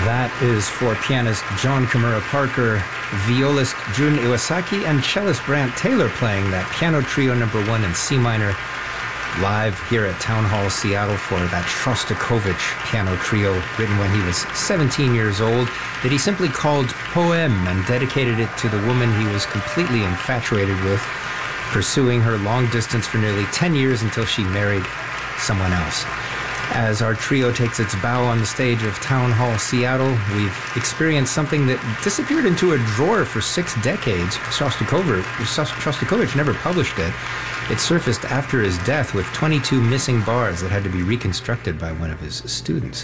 That is for pianist John Kimura Parker, violist Jun Iwasaki, and cellist Brant Taylor playing that piano trio number 1 in C minor live here at Town Hall, Seattle for that Shostakovich piano trio written when he was 17 years old that he simply called Poem and dedicated it to the woman he was completely infatuated with, pursuing her long distance for nearly 10 years until she married someone else. As our trio takes its bow on the stage of Town Hall, Seattle, we've experienced something that disappeared into a drawer for 6 decades. Shostakovich never published it. It surfaced after his death with 22 missing bars that had to be reconstructed by one of his students.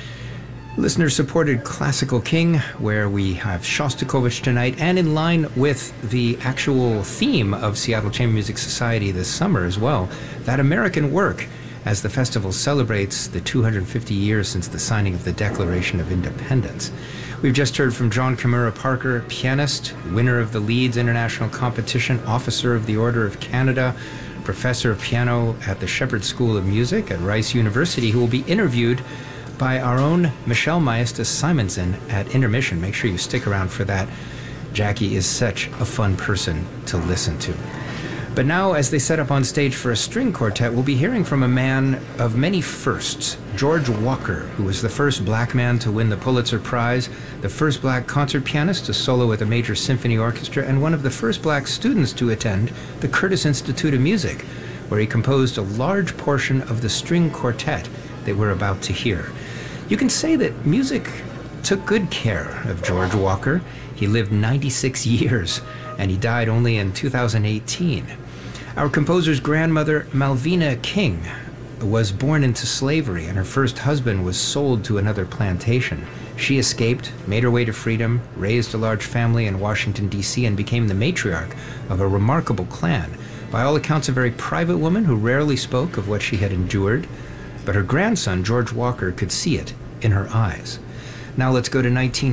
Listener-supported Classical King, where we have Shostakovich tonight, and in line with the actual theme of Seattle Chamber Music Society this summer as well, that American work, as the festival celebrates the 250 years since the signing of the Declaration of Independence. We've just heard from John Kimura Parker, pianist, winner of the Leeds International Competition, officer of the Order of Canada, professor of piano at the Shepherd School of Music at Rice University, who will be interviewed by our own Michelle Maestas Simonson at intermission. Make sure you stick around for that. Jackie is such a fun person to listen to. But now, as they set up on stage for a string quartet, we'll be hearing from a man of many firsts, George Walker, who was the first black man to win the Pulitzer Prize, the first black concert pianist to solo with a major symphony orchestra, and one of the first black students to attend the Curtis Institute of Music, where he composed a large portion of the string quartet that we're about to hear. You can say that music took good care of George Walker. He lived 96 years, and he died only in 2018. Our composer's grandmother, Malvina King, was born into slavery, and her first husband was sold to another plantation. She escaped, made her way to freedom, raised a large family in Washington, D.C., and became the matriarch of a remarkable clan. By all accounts, a very private woman who rarely spoke of what she had endured, but her grandson, George Walker, could see it in her eyes. Now let's go to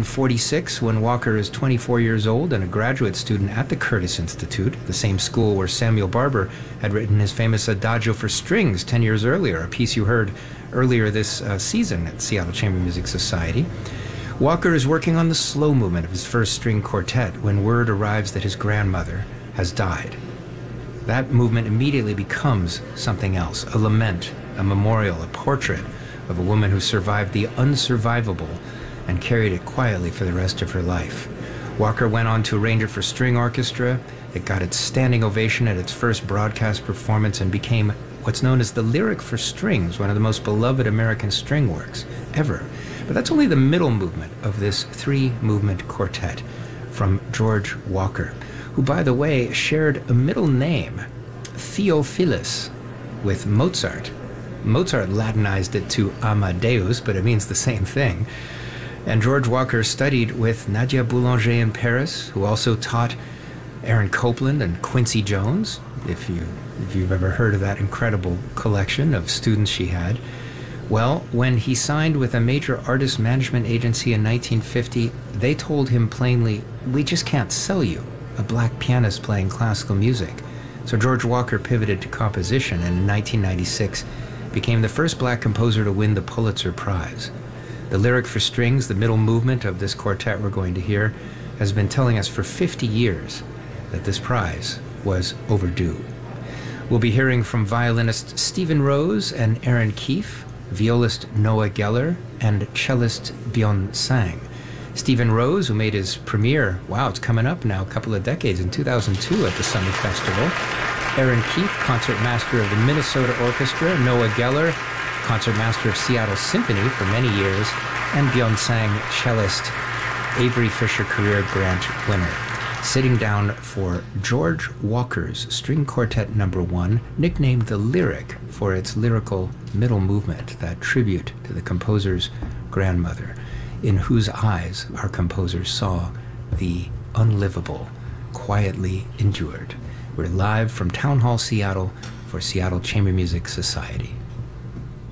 1946, when Walker is 24 years old and a graduate student at the Curtis Institute, the same school where Samuel Barber had written his famous Adagio for Strings 10 years earlier, a piece you heard earlier this season at Seattle Chamber Music Society. Walker is working on the slow movement of his first string quartet when word arrives that his grandmother has died. That movement immediately becomes something else, a lament, a memorial, a portrait of a woman who survived the unsurvivable and carried it quietly for the rest of her life. Walker went on to arrange it for string orchestra. It got its standing ovation at its first broadcast performance and became what's known as the Lyric for Strings, one of the most beloved American string works ever. But that's only the middle movement of this 3-movement quartet from George Walker, who, by the way, shared a middle name, Theophilus, with Mozart. Mozart Latinized it to Amadeus, but it means the same thing. And George Walker studied with Nadia Boulanger in Paris, who also taught Aaron Copland and Quincy Jones, if you've ever heard of that incredible collection of students she had. Well, when he signed with a major artist management agency in 1950, they told him plainly, "We just can't sell you a black pianist playing classical music." So George Walker pivoted to composition, and in 1996 became the first black composer to win the Pulitzer Prize. The Lyric for Strings, the middle movement of this quartet we're going to hear, has been telling us for 50 years that this prize was overdue. We'll be hearing from violinist Stephen Rose and Aaron Keefe, violist Noah Geller, and cellist Byun Sang. Stephen Rose, who made his premiere, wow, it's coming up now, a couple of decades, in 2002 at the Summit Festival. Aaron Keefe, concertmaster of the Minnesota Orchestra. Noah Geller, concertmaster of Seattle Symphony for many years. And Byun Sang, cellist, Avery Fisher Career Grant winner. Sitting down for George Walker's String Quartet number 1, nicknamed the Lyric for its lyrical middle movement, that tribute to the composer's grandmother, in whose eyes our composer saw the unlivable, quietly endured. We're live from Town Hall, Seattle for Seattle Chamber Music Society.